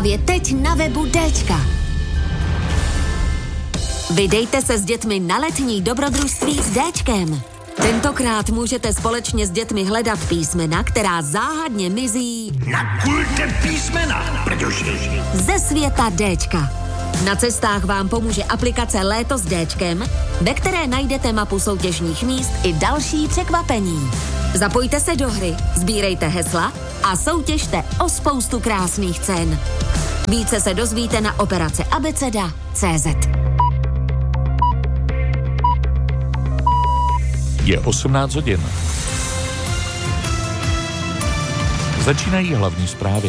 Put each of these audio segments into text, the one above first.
Právě teď na webu Dčka. Vydejte se s dětmi na letní dobrodružství s Dčkem. Tentokrát můžete společně s dětmi hledat písmena, která záhadně mizí na kulte písmena, protože ze světa Dčka. Na cestách vám pomůže aplikace Léto s Dčkem, ve které najdete mapu soutěžních míst i další překvapení. Zapojte se do hry, sbírejte hesla a soutěžte o spoustu krásných cen. Více se dozvíte na operace abeceda.cz. Je 18 hodin. Začínají hlavní zprávy.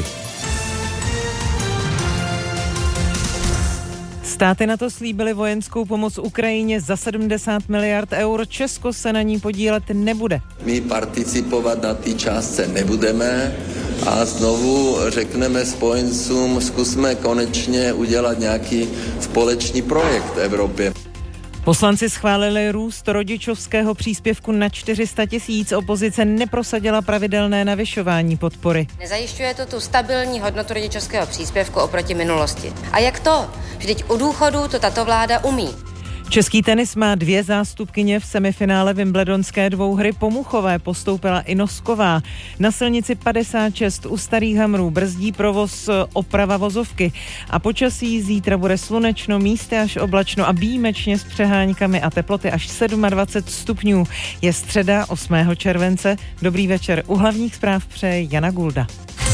Státy NATO slíbily vojenskou pomoc Ukrajině za 70 miliard eur. Česko se na ní podílet nebude. My participovat na té částce nebudeme a znovu řekneme spojencům, zkusme konečně udělat nějaký společný projekt v Evropě. Poslanci schválili růst rodičovského příspěvku na 400 000. Opozice neprosadila pravidelné navyšování podpory. Nezajišťuje to tu stabilní hodnotu rodičovského příspěvku oproti minulosti. A jak to? Vždyť u důchodu to tato vláda umí. Český tenis má 2 zástupkyně v semifinále wimbledonské dvouhry. Po Muchové postoupila i Nosková. Na silnici 56 u Starých Hamrů brzdí provoz oprava vozovky. A počasí zítra bude slunečno, místy až oblačno a výjimečně s přeháňkami a teploty až 27 stupňů. Je středa 8. července. Dobrý večer. U hlavních zpráv přeje Jana Gulda.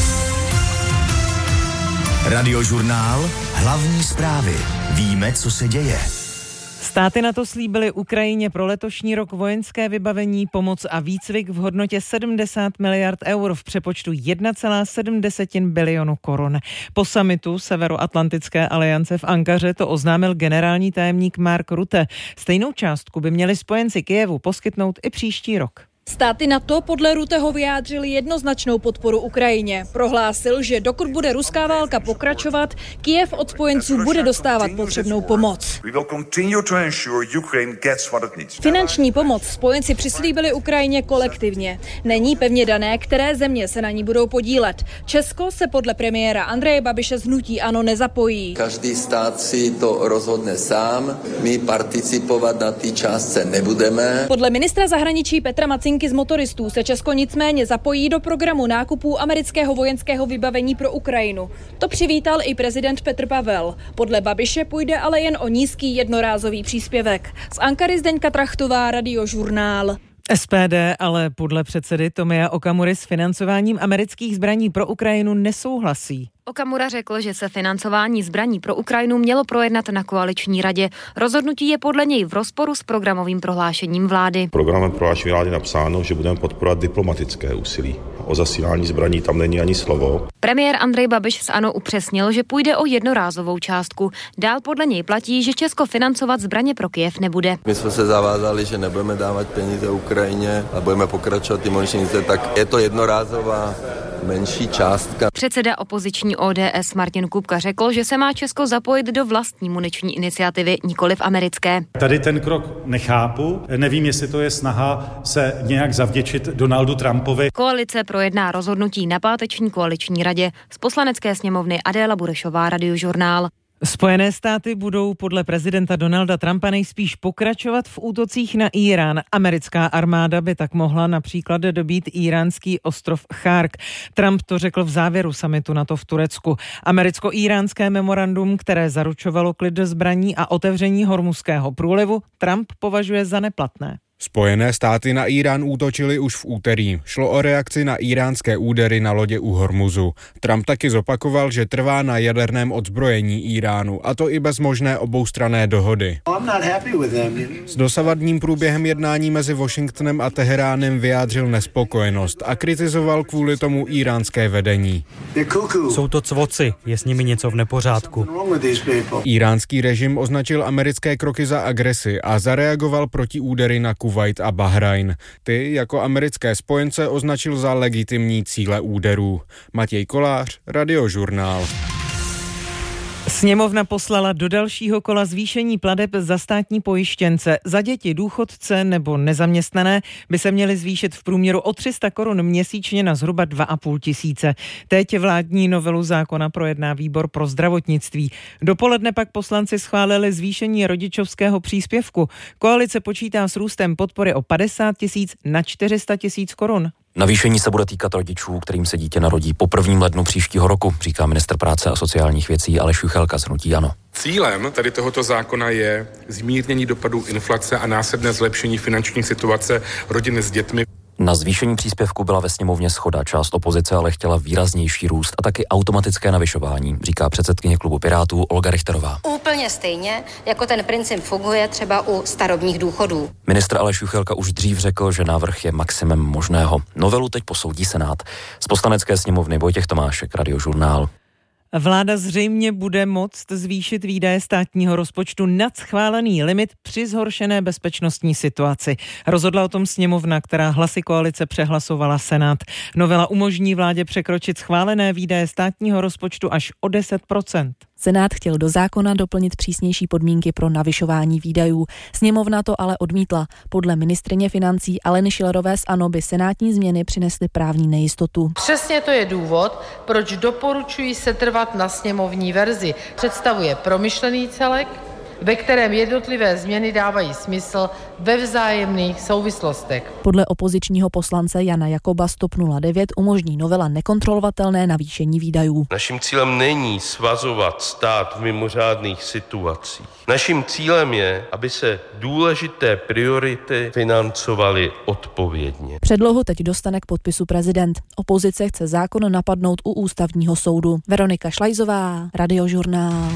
Radiožurnál Hlavní zprávy. Víme, co se děje. Státy NATO slíbily Ukrajině pro letošní rok vojenské vybavení, pomoc a výcvik v hodnotě 70 miliard eur v přepočtu 1,7 bilionu korun. Po summitu Severoatlantické aliance v Ankaře to oznámil generální tajemník Mark Rutte. Stejnou částku by měli spojenci Kyjevu poskytnout i příští rok. Státy NATO podle Rutteho vyjádřili jednoznačnou podporu Ukrajině. Prohlásil, že dokud bude ruská válka pokračovat, Kyjev od spojenců bude dostávat potřebnou pomoc. Finanční pomoc spojenci přislíbili Ukrajině kolektivně. Není pevně dané, které země se na ní budou podílet. Česko se podle premiéra Andreje Babiše z hnutí ANO nezapojí. Každý stát si to rozhodne sám. My participovat na té částce nebudeme. Podle ministra zahraničí Petra Macinky z motoristů se Česko nicméně zapojí do programu nákupů amerického vojenského vybavení pro Ukrajinu. To přivítal i prezident Petr Pavel. Podle Babiše půjde ale jen o nízký jednorázový příspěvek. Z Ankary Zdeňka Trachtová, Radiožurnál. SPD ale podle předsedy Tomia Okamury s financováním amerických zbraní pro Ukrajinu nesouhlasí. Okamura řekl, že se financování zbraní pro Ukrajinu mělo projednat na koaliční radě. Rozhodnutí je podle něj v rozporu s programovým prohlášením vlády. V programovém prohlášení vlády napsáno, že budeme podporovat diplomatické úsilí. O zasílání zbraní tam není ani slovo. Premiér Andrej Babiš z ANO upřesnil, že půjde o jednorázovou částku. Dál podle něj platí, že Česko financovat zbraně pro Kyjev nebude. My jsme se zavázali, že nebudeme dávat peníze Ukrajině a budeme pokračovat ty muničnice, tak je to jednorázová menší částka. Předseda opoziční ODS Martin Kupka řekl, že se má Česko zapojit do vlastní muniční iniciativy, nikoliv americké. Tady ten krok nechápu, nevím, jestli to je snaha se nějak zavděčit Donaldu Trumpovi. Koalice projedná rozhodnutí na páteční koaliční radě. Z Poslanecké sněmovny Adéla Burešová, Radiožurnál. Spojené státy budou podle prezidenta Donalda Trumpa nejspíš pokračovat v útocích na Írán. Americká armáda by tak mohla například dobít íránský ostrov Chark. Trump to řekl v závěru summitu NATO v Turecku. Americko-íránské memorandum, které zaručovalo klid zbraní a otevření Hormuzského průlivu, Trump považuje za neplatné. Spojené státy na Írán útočily už v úterý. Šlo o reakci na íránské údery na lodě u Hormuzu. Trump taky zopakoval, že trvá na jaderném odzbrojení Íránu, a to i bez možné oboustranné dohody. S dosavadním průběhem jednání mezi Washingtonem a Teheránem vyjádřil nespokojenost a kritizoval kvůli tomu íránské vedení. Jsou to cvoci, je s nimi něco v nepořádku. Íránský režim označil americké kroky za agresi a zareagoval proti údery na Kuvajt a Bahrajn. Ty jako americké spojence označil za legitimní cíle úderů. Matěj Kolář, Radiožurnál. Sněmovna poslala do dalšího kola zvýšení plateb za státní pojištěnce. Za děti, důchodce nebo nezaměstnané by se měly zvýšit v průměru o 300 korun měsíčně na zhruba 2,5 tisíce. Teď vládní novelu zákona projedná výbor pro zdravotnictví. Dopoledne pak poslanci schválili zvýšení rodičovského příspěvku. Koalice počítá s růstem podpory o 50 tisíc na 400 tisíc korun. Navýšení se bude týkat rodičů, kterým se dítě narodí po 1. lednu příštího roku, říká ministr práce a sociálních věcí Aleš Juchelka z hnutí ANO. Cílem tady tohoto zákona je zmírnění dopadů inflace a následné zlepšení finanční situace rodin s dětmi. Na zvýšení příspěvku byla ve sněmovně shoda. Část opozice ale chtěla výraznější růst a taky automatické navyšování, říká předsedkyně klubu Pirátů Olga Richterová. Úplně stejně, jako ten princip funguje třeba u starobních důchodů. Ministr Aleš Juchelka už dřív řekl, že návrh je maximem možného. Novelu teď posoudí Senát. Z Poslanecké sněmovny Vojtěch Tomášek, Radiožurnál. Vláda zřejmě bude moct zvýšit výdaje státního rozpočtu nad schválený limit při zhoršené bezpečnostní situaci. Rozhodla o tom sněmovna, která hlasy koalice přehlasovala Senát. Novela umožní vládě překročit schválené výdaje státního rozpočtu až o 10%. Senát chtěl do zákona doplnit přísnější podmínky pro navyšování výdajů. Sněmovna to ale odmítla. Podle ministryně financí Aleny Schillerové z ANO by senátní změny přinesly právní nejistotu. Přesně to je důvod, proč doporučuji setrvat na sněmovní verzi. Představuje promyšlený celek, ve kterém jednotlivé změny dávají smysl ve vzájemných souvislostech. Podle opozičního poslance Jana Jakoba z TOP 09 umožní novela nekontrolovatelné navýšení výdajů. Naším cílem není svazovat stát v mimořádných situacích. Naším cílem je, aby se důležité priority financovaly odpovědně. Předlohu teď dostane k podpisu prezident. Opozice chce zákon napadnout u ústavního soudu. Veronika Šlajzová, Radiožurnál.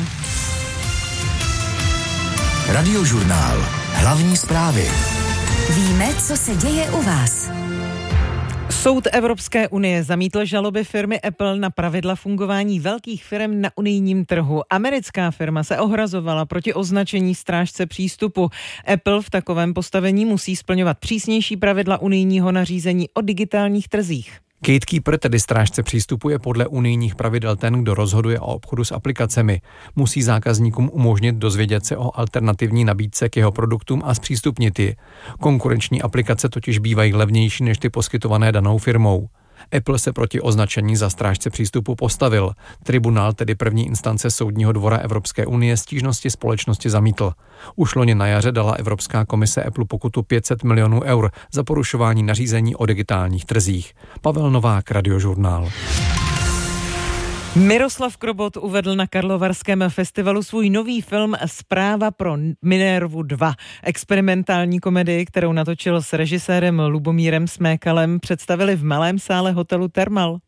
Radiožurnál. Hlavní zprávy. Víme, co se děje u vás. Soud Evropské unie zamítl žaloby firmy Apple na pravidla fungování velkých firm na unijním trhu. Americká firma se ohrazovala proti označení strážce přístupu. Apple v takovém postavení musí splňovat přísnější pravidla unijního nařízení o digitálních trzích. Gatekeeper, tedy strážce přístupu, je podle unijních pravidel ten, kdo rozhoduje o obchodu s aplikacemi. Musí zákazníkům umožnit dozvědět se o alternativní nabídce k jeho produktům a zpřístupnit ji. Konkurenční aplikace totiž bývají levnější než ty poskytované danou firmou. Apple se proti označení za strážce přístupu postavil. Tribunál, tedy první instance Soudního dvora Evropské unie, stížnosti společnosti zamítl. Už loni na jaře dala Evropská komise Apple pokutu 500 milionů eur za porušování nařízení o digitálních trzích. Pavel Novák, Radiožurnál. Miroslav Krobot uvedl na Karlovarském festivalu svůj nový film Zpráva pro Minervu 2. Experimentální komedii, kterou natočil s režisérem Lubomírem Smékalem, představili v malém sále hotelu Thermal.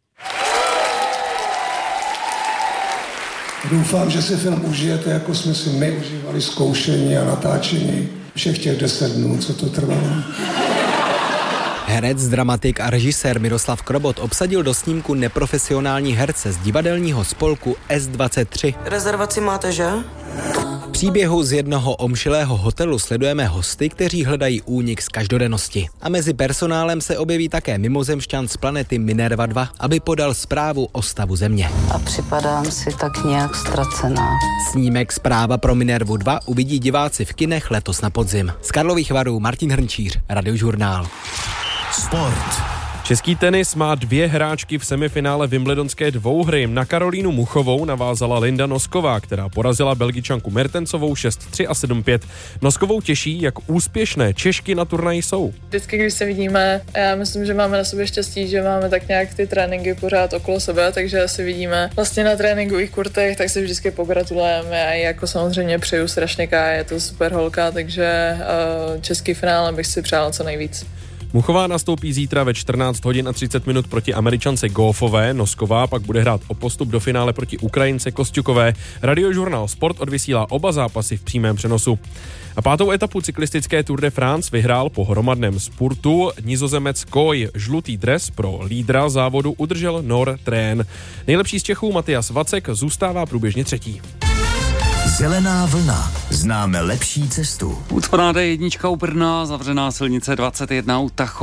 Doufám, že si film užijete, jako jsme si my užívali zkoušení a natáčení všech těch 10 dnů, co to trvalo. Herec, dramatik a režisér Miroslav Krobot obsadil do snímku neprofesionální herce z divadelního spolku S23. Rezervaci máte, že? V příběhu z jednoho omšilého hotelu sledujeme hosty, kteří hledají únik z každodennosti. A mezi personálem se objeví také mimozemšťan z planety Minerva 2, aby podal zprávu o stavu Země. A připadám si tak nějak ztracená. Snímek Zpráva pro Minervu 2 uvidí diváci v kinech letos na podzim. Z Karlových Varů Martin Hrnčíř, Radiožurnál. Sport. Český tenis má 2 hráčky v semifinále wimbledonské dvouhry. Na Karolínu Muchovou navázala Linda Nosková, která porazila Belgičanku Mertensovou 6-3 a 7-5. Noskovou těší, jak úspěšné Češky na turnaji jsou. Vždycky, když se vidíme, já myslím, že máme na sobě štěstí, že máme tak nějak ty tréninky pořád okolo sebe, takže si vidíme vlastně na tréninkových kurtech, tak si vždycky pogratulujeme a jako samozřejmě přeju strašně je to super holka, takže český finále bych si přála co nejvíc. Muchová nastoupí zítra ve 14 hodin a 30 minut proti Američance Goffové. Nosková pak bude hrát o postup do finále proti Ukrajince Kosťukové. Radiožurnál Sport odvysílá oba zápasy v přímém přenosu. A 5. etapu cyklistické Tour de France vyhrál po hromadném spurtu Nizozemec Koy. Žlutý dres pro lídra závodu udržel Nor Trén. Nejlepší z Čechů Matias Vacek zůstává průběžně 3. Zelená vlna. Známe lepší cestu. Ucpaná D1 u Brna, zavřená silnice 21 u Tachova.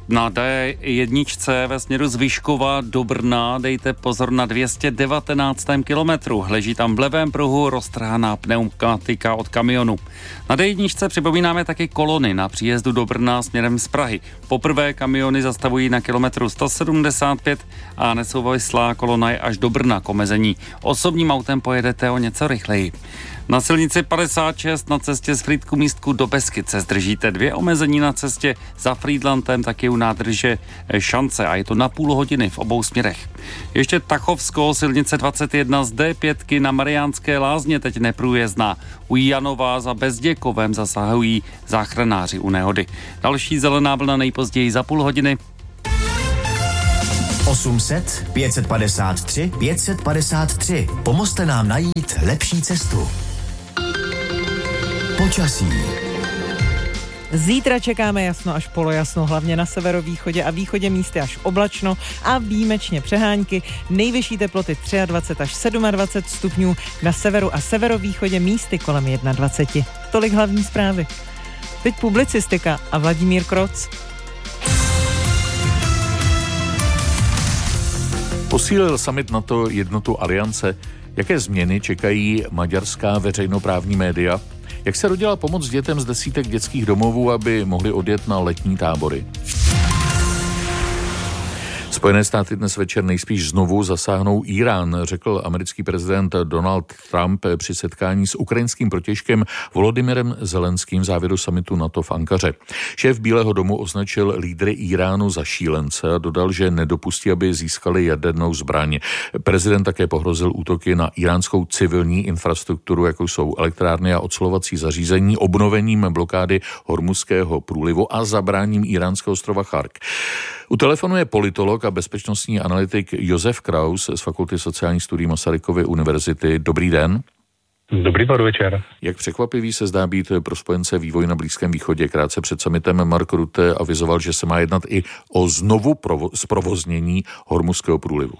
Na D1 ve směru z Vyškova do Brna dejte pozor na 219. kilometru. Leží tam v levém pruhu roztrhaná pneumatika od kamionu. Na D1 připomínáme taky kolony na příjezdu do Brna směrem z Prahy. Poprvé kamiony zastavují na kilometru 175 a nesouvislá kolona je až do Brna k omezení. Osobním autem pojedete o něco rychleji. Na silnici 56 na cestě z Frýdku-Místku do Beskyce zdržíte 2 omezení na cestě za Frýdlantem, taky u nádrže Šance a je to na půl hodiny v obou směrech. Ještě Tachovsko, silnice 21 z D5 na Mariánské Lázně teď neprůjezdná. U Janova za Bezděkovem zasahují záchranáři u nehody. Další zelená vlna nejpozději za půl hodiny. 800 553 553. Pomozte nám najít lepší cestu. Počasí. Zítra čekáme jasno až polojasno, hlavně na severovýchodě a východě místy až oblačno a výjimečně přehánky. Nejvyšší teploty 23 až 27 stupňů, na severu a severovýchodě místy kolem 21. Tolik hlavní zprávy. Teď publicistika a Vladimír Kroc. Posílil summit NATO jednotu aliance. Jaké změny čekají maďarská veřejnoprávní média? Jak se rodila pomoc dětem z desítek dětských domovů, aby mohli odjet na letní tábory? Spojené státy dnes večer nejspíš znovu zasáhnou Irán, řekl americký prezident Donald Trump při setkání s ukrajinským protějškem Volodymyrem Zelenským v závěru summitu NATO v Ankaře. Šéf Bílého domu označil lídry Iránu za šílence a dodal, že nedopustí, aby získali jadernou zbraň. Prezident také pohrozil útoky na iránskou civilní infrastrukturu, jako jsou elektrárny a ocelovací zařízení, obnovením blokády Hormuzského průlivu a zabráním iránského ostrova Chark. U telefonu je politolog a bezpečnostní analytik Josef Kraus z Fakulty sociálních studií Masarykovy univerzity. Dobrý den. Dobrý podvečer. Jak překvapivý se zdá být pro spojence vývoj na Blízkém východě? Krátce před summitem Mark Rutte avizoval, že se má jednat i o znovu zprovoznění Hormuzského průlivu.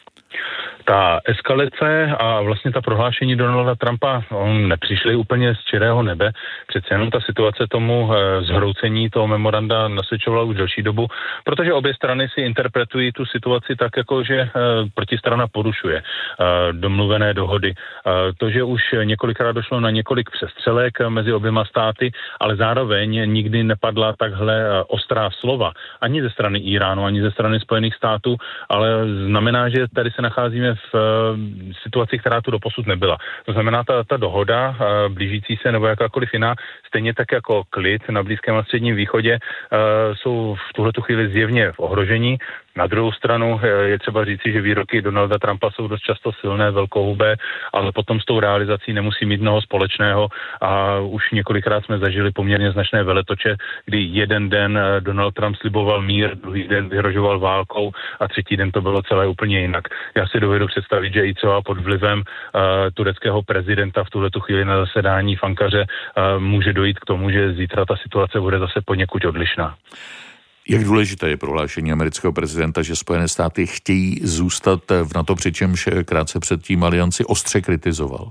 Ta eskalace a vlastně ta prohlášení Donalda Trumpa nepřišly úplně z čirého nebe. Přece jenom ta situace tomu zhroucení toho memoranda nasvědčovala už delší dobu, protože obě strany si interpretují tu situaci tak, jako že protistrana porušuje domluvené dohody. To, že už několikrát došlo na několik přestřelek mezi oběma státy, ale zároveň nikdy nepadla takhle ostrá slova ani ze strany Iránu, ani ze strany Spojených států, ale znamená, že tady se nacházíme v situaci, která tu doposud nebyla. To znamená, ta dohoda blížící se nebo jakákoliv jiná, stejně tak jako klid na Blízkém a Středním východě, jsou v tuhletu chvíli zjevně v ohrožení. Na druhou stranu je třeba říci, že výroky Donalda Trumpa jsou dost často silné, velkohubé, ale potom s tou realizací nemusí mít mnoho společného a už několikrát jsme zažili poměrně značné veletoče, kdy jeden den Donald Trump sliboval mír, druhý den vyhrožoval válkou a třetí den to bylo celé úplně jinak. Já si dovedu představit, že i třeba pod vlivem tureckého prezidenta v tuhletu chvíli na zasedání v Ankaře může dojít k tomu, že zítra ta situace bude zase poněkud odlišná. Jak důležité je prohlášení amerického prezidenta, že Spojené státy chtějí zůstat v NATO, přičemž krátce předtím alianci ostře kritizoval?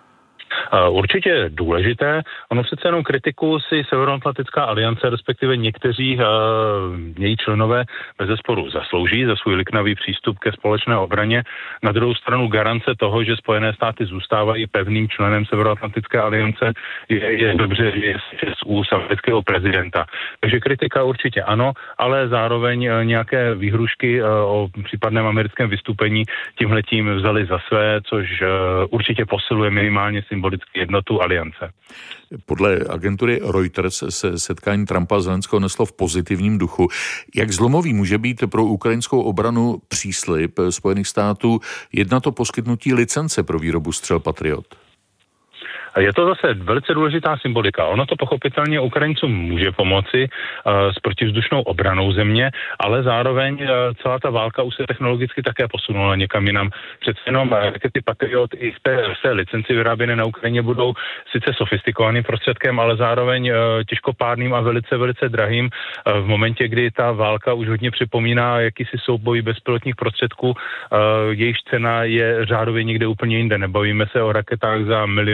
Určitě důležité. Ono přece jenom kritiku si Severoatlantická aliance, respektive někteří její členové bezesporu zaslouží za svůj liknavý přístup ke společné obraně. Na druhou stranu garance toho, že Spojené státy zůstávají pevným členem Severoatlantické aliance, je dobře, že je z úst amerického prezidenta. Takže kritika určitě ano, ale zároveň nějaké výhrušky o případném americkém vystoupení tímhletím vzali za své, což určitě posiluje minimálně symbolicky jednotu aliance. Podle agentury Reuters se setkání Trumpa a Zelenského neslo v pozitivním duchu. Jak zlomový může být pro ukrajinskou obranu příslib Spojených států jednat to poskytnutí licence pro výrobu střel Patriot? Je to zase velice důležitá symbolika. Ono to pochopitelně Ukrajincům může pomoci s protivzdušnou obranou země, ale zároveň celá ta válka už se technologicky také posunula někam jinam. Přece jenom rakety Patriot i v té licenci vyráběné na Ukrajině budou sice sofistikovaným prostředkem, ale zároveň těžkopádným a velice, velice drahým. V momentě, kdy ta válka už hodně připomíná jakýsi souboj bezpilotních prostředků, jejichž cena je řádově někde úplně jinde. Nebavíme se o raketách za miliony dolarů,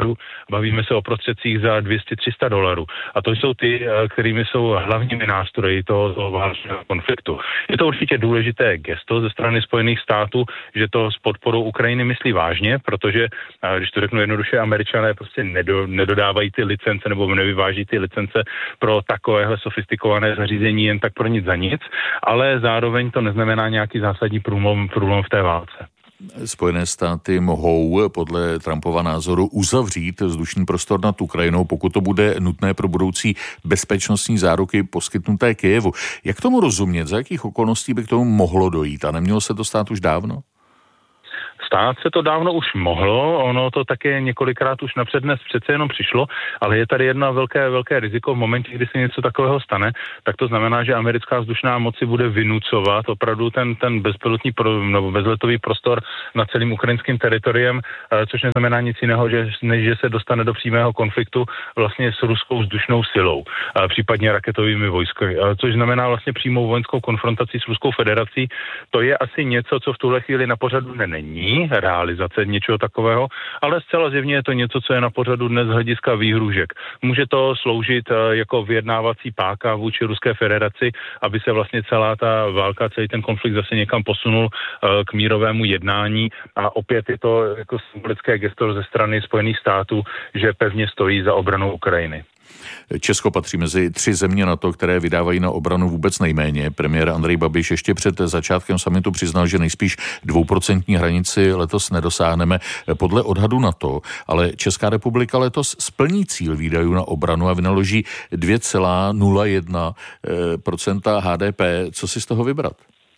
$200, bavíme se o prostředcích za $200-300. A to jsou ty, kterými jsou hlavními nástroji toho válečného konfliktu. Je to určitě důležité gesto ze strany Spojených států, že to s podporou Ukrajiny myslí vážně, protože, když to řeknu jednoduše, Američané prostě nedodávají ty licence nebo nevyváží ty licence pro takovéhle sofistikované zařízení jen tak pro nic za nic, ale zároveň to neznamená nějaký zásadní průlom v té válce. Spojené státy mohou podle Trumpova názoru uzavřít vzdušný prostor nad Ukrajinou, pokud to bude nutné pro budoucí bezpečnostní záruky poskytnuté Kyjevu. Jak tomu rozumět? Za jakých okolností by k tomu mohlo dojít? A nemělo se to stát už dávno? Stát se to dávno už mohlo, ono to také několikrát už napřednes přece jenom přišlo, ale je tady jedno velké riziko v momentě, kdy se něco takového stane, tak to znamená, že americká vzdušná moc si bude vynucovat opravdu ten bezletový prostor nad celým ukrajinským teritoriem, což neznamená nic jiného, než že se dostane do přímého konfliktu vlastně s ruskou vzdušnou silou, případně raketovými vojsky, což znamená vlastně přímou vojenskou konfrontaci s Ruskou federací. To je asi něco, co v tuhle chvíli na pořadu není realizace něčeho takového, ale zcela zjevně je to něco, co je na pořadu dnes z hlediska výhrůžek. Může to sloužit jako vyjednávací páka vůči Ruské federaci, aby se vlastně celá ta válka, celý ten konflikt zase někam posunul k mírovému jednání a opět je to jako symbolické gesto ze strany Spojených států, že pevně stojí za obranou Ukrajiny. Česko patří mezi 3 země NATO, které vydávají na obranu vůbec nejméně. Premiér Andrej Babiš ještě před začátkem summitu přiznal, že nejspíš 2% hranici letos nedosáhneme podle odhadu NATO, ale Česká republika letos splní cíl výdajů na obranu a vynaloží 2,01% HDP. Co si z toho vybrat?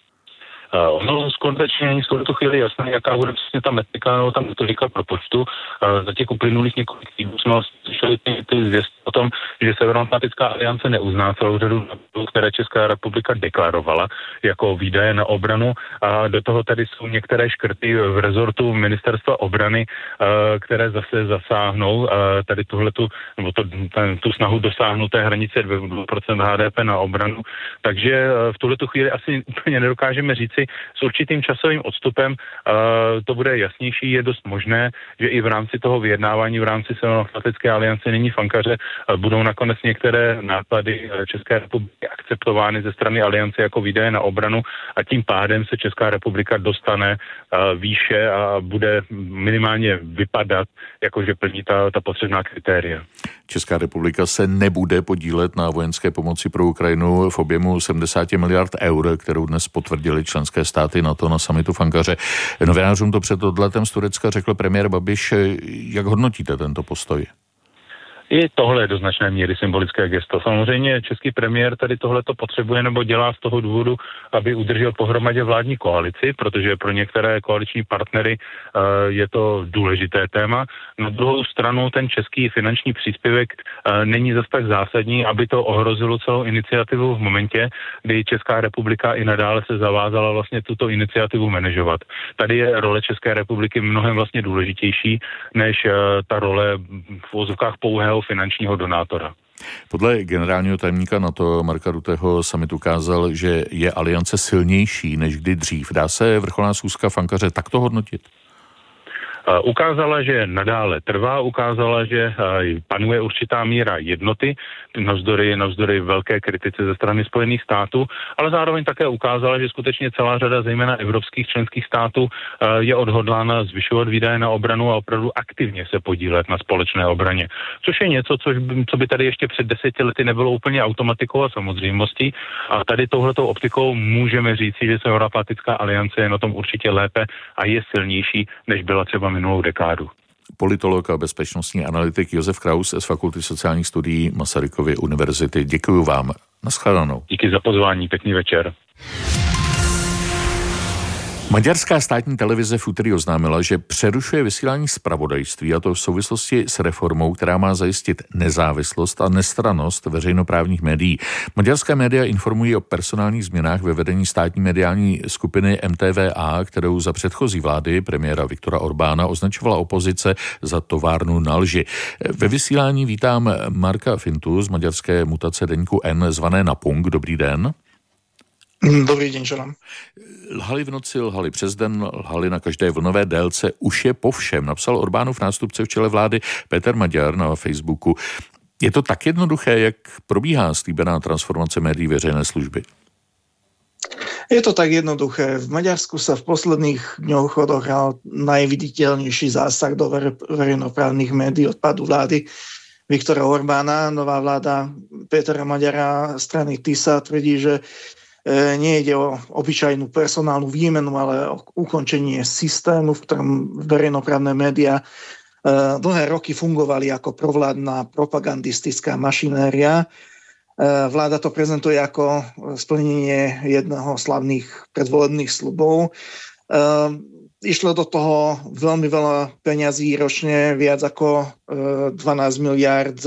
Ono skutečně není v tuto chvíli jasné, jaká bude přesně ta metrika nebo ta metodika propočtu. Za těch uplynulých několik týdnů jsme slyšeli ty zvěsti o tom, že Severoatlantická aliance neuzná celou řadu, které Česká republika deklarovala jako výdaje na obranu a do toho tady jsou některé škrty v rezortu Ministerstva obrany, které zase zasáhnou tady tu snahu dosáhnout té hranice 2% HDP na obranu. Takže v tuhletu chvíli asi úplně nedokážeme říci, s určitým časovým odstupem to bude jasnější, je dost možné, že i v rámci toho vyjednávání v rámci Severoatlantické aliance nyní fankaře budou nakonec některé náklady České republiky akceptovány ze strany aliance jako výdaje na obranu a tím pádem se Česká republika dostane výše a bude minimálně vypadat, jakože plní ta potřebná kritéria. Česká republika se nebude podílet na vojenské pomoci pro Ukrajinu v objemu 70 miliard eur, kterou dnes potvrdili členské státy NATO na summitu v Ankaře. Novinářům to před odletem z Turecka řekl premiér Babiš. Jak hodnotíte tento postoj? I tohle je do značné míry symbolické gesto. Samozřejmě český premiér tady tohleto potřebuje nebo dělá z toho důvodu, aby udržel pohromadě vládní koalici, protože pro některé koaliční partnery je to důležité téma. Na druhou stranu ten český finanční příspěvek není zas tak zásadní, aby to ohrozilo celou iniciativu v momentě, kdy Česká republika i nadále se zavázala vlastně tuto iniciativu manažovat. Tady je role České republiky mnohem vlastně důležitější než ta role v uvozovkách pouhého finančního donátora. Podle generálního tajemníka NATO Marka Rutteho summit ukázal, že je aliance silnější než kdy dřív. Dá se vrcholná schůzka v Ankaře takto hodnotit? Ukázala, že nadále trvá, ukázala, že panuje určitá míra jednoty navzdory velké kritice ze strany Spojených států, ale zároveň také ukázala, že skutečně celá řada zejména evropských členských států je odhodlána zvyšovat výdaje na obranu a opravdu aktivně se podílet na společné obraně. Což je něco, co by tady ještě před 10 lety nebylo úplně automatikou a samozřejmostí. A tady touhletou optikou můžeme říci, že Severoatlantická aliance je na tom určitě lépe a je silnější, než byla třeba minulou dekádu. Politolog a bezpečnostní analytik Josef Kraus z Fakulty sociálních studií Masarykovy univerzity. Děkuji vám. Naschledanou. Díky za pozvání, pěkný večer. Maďarská státní televize v úterý oznámila, že přerušuje vysílání zpravodajství, a to v souvislosti s reformou, která má zajistit nezávislost a nestrannost veřejnoprávních médií. Maďarské média informují o personálních změnách ve vedení státní mediální skupiny MTVA, kterou za předchozí vlády premiéra Viktora Orbána označovala opozice za továrnu na lži. Ve vysílání vítám Marka Fintu z maďarské mutace deníku N zvané Napunk. Dobrý den. Dobrý deň, želám. Lhali v noci, lhali přes den, lhali na každé vlnové délce, už je po všem, napsal Orbánův nástupce v čele vlády Péter Maďar na Facebooku. Je to tak jednoduché, jak probíhá slíbená transformace médií veřejné služby? Je to tak jednoduché. V Maďarsku sa v posledných dňoch odohral najviditeľnejší zásah do verejnoprávnych médií od pádu vlády Viktora Orbána. Nová vláda Pétera Maďara strany TISA tvrdí, že nie ide o obyčajnú personálnu výmenu, ale o ukončenie systému, v ktorom verejnoprávne médiá dlhé roky fungovali ako provládna propagandistická mašinéria. Vláda to prezentuje ako splnenie jedného z hlavných predvolebných sľubov. Išlo do toho veľmi veľa peňazí ročne, viac ako 12 miliárd,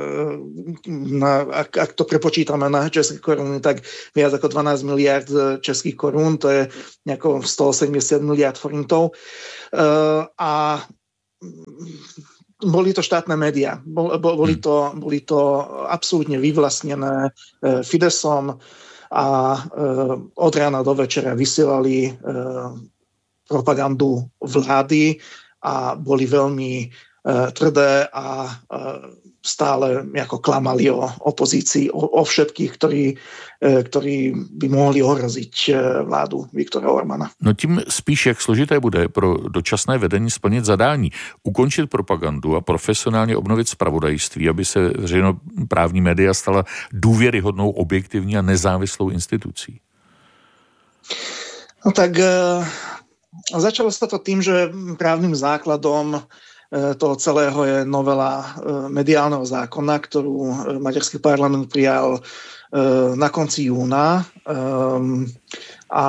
ak to prepočítame na české koruny, tak viac ako 12 miliárd českých korún, to je nejako 180 miliárd forintov. A boli to štátne médiá. Boli to absolútne vyvlastnené Fidesom a od rána do večera vysielali propagandu vlády a boli veľmi tvrdé a stále ako klamali o opozícii, o všetkých, ktorí by mohli ohroziť vládu Viktora Orbána. No tím spíš, jak složité bude pro dočasné vedení splnit zadání, ukončit propagandu a profesionálně obnovit zpravodajství, aby se veřejnoprávní média stala důvěryhodnou, objektivní a nezávislou institucí. No tak začalo sa to tým, že právnym základom toho celého je novela mediálneho zákona, ktorú maďarský parlament prijal na konci júna a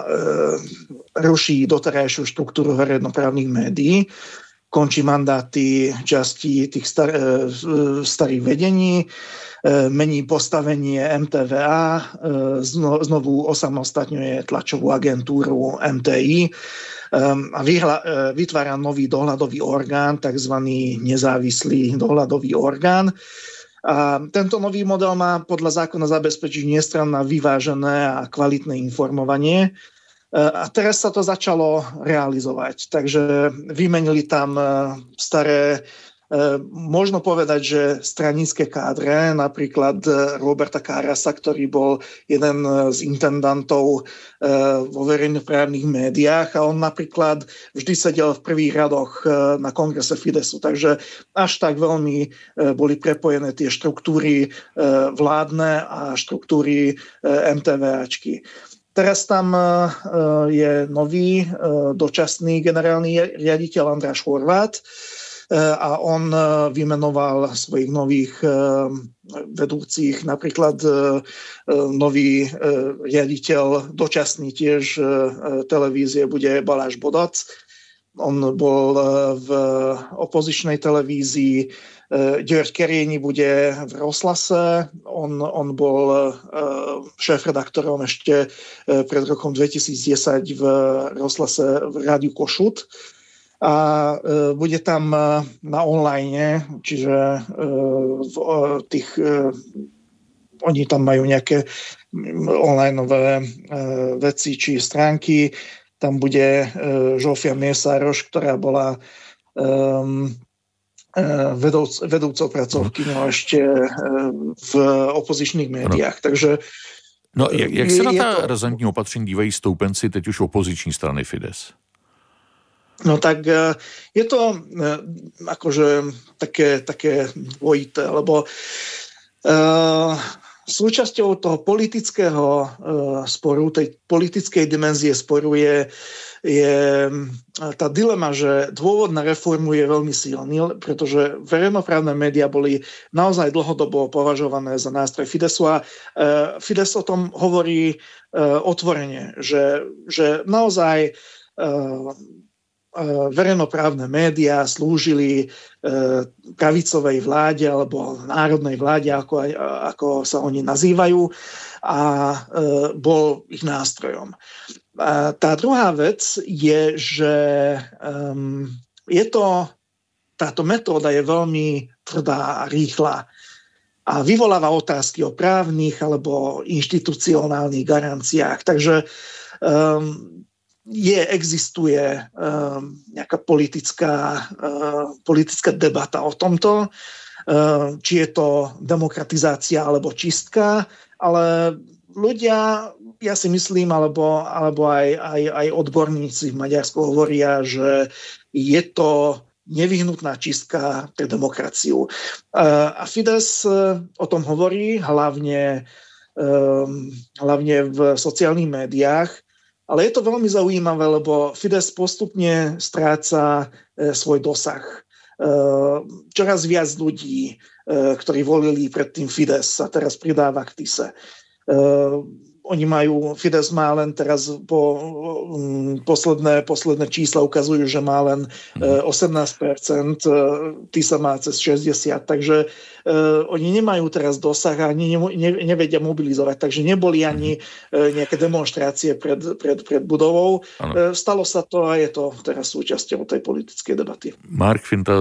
ruší doterajšiu štruktúru verejnoprávnych médií, končí mandáty časti tých starých vedení, mení postavenie MTVA, znovu osamostatňuje tlačovú agentúru MTI a vytvára nový dohľadový orgán, takzvaný nezávislý dohľadový orgán. A tento nový model má podľa zákona zabezpečiť nestranné, vyvážené a kvalitné informovanie. A teraz sa to začalo realizovať. Takže vymenili tam staré, možno povedať, že stranícke kádre, napríklad Roberta Karasa, ktorý bol jeden z intendantov vo verejnoprávnych médiách a on napríklad vždy sedel v prvých radoch na kongrese Fidesu. Takže až tak veľmi boli prepojené tie štruktúry vládne a štruktúry MTVAčky. Teraz tam je nový dočasný generálny riaditeľ Andráš Horvát a on vymenoval svojich nových vedúcich, napríklad nový riaditeľ dočasný tiež televízie bude Baláš Bodac. On bol v opozičnej televízii, György Kerényi bude v Rozhlase, on bol šéfredaktorom ešte pred rokom 2010 v Rozhlase v Rádiu Kossuth a bude tam na online, čiže oni tam majú nejaké onlineové veci či stránky. Tam bude Zsófia Mészáros, ktorá bola vedoucou pracovkyňou ešte v opozičních médiách. Takže no, jak se na ta razantní opatření dívají stoupenci teď už opoziční strany Fides? No tak je to akože také dvojité, lebo súčasťou toho politického sporu, tej politickej dimenzie sporu je tá dilema, že dôvod na reformu je veľmi silný, pretože verejnoprávne médiá boli naozaj dlhodobo považované za nástroj Fidesu a Fides o tom hovorí otvorene, že naozaj verejnoprávne médiá slúžili pravicovej vláde alebo národnej vláde, ako sa oni nazývajú, a bol ich nástrojom. A tá druhá vec je, že táto metóda je veľmi tvrdá a rýchla. a vyvoláva otázky o právnych alebo inštitucionálnych garanciách. Takže existuje nejaká politická debata o tomto, či je to demokratizácia alebo čistka, ale ľudia, ja si myslím, alebo aj odborníci v Maďarsku hovoria, že je to nevyhnutná čistka pre demokraciu. A Fidesz o tom hovorí, hlavne v sociálnych médiách, ale je to veľmi zaujímavé, lebo Fidesz postupne stráca svoj dosah. Čoraz viac ľudí, ktorí volili predtým Fidesz, sa teraz pridáva k TISE. Fidesz má len teraz posledné čísla ukazujú, že má len 18%, TISA má cez 60%, takže oni nemajú teraz dosah a ani nevedia mobilizovať, takže neboli ani nejaké demonštrácie pred budovou. Stalo sa to a je to teraz súčasťou tej politickej debaty. Mark Finta